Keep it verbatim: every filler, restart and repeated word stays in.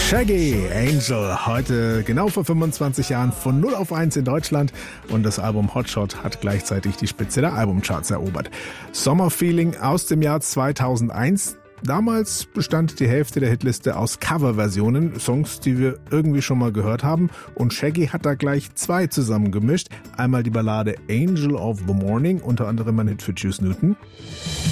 Shaggy, Angel, heute genau vor fünfundzwanzig Jahren von null auf eins in Deutschland und das Album Hotshot hat gleichzeitig die Spitze der Albumcharts erobert. Summerfeeling aus dem Jahr zweitausendeins. Damals bestand die Hälfte der Hitliste aus Coverversionen, Songs, die wir irgendwie schon mal gehört haben, und Shaggy hat da gleich zwei zusammengemischt. Einmal die Ballade Angel of the Morning, unter anderem ein Hit für Juice Newton.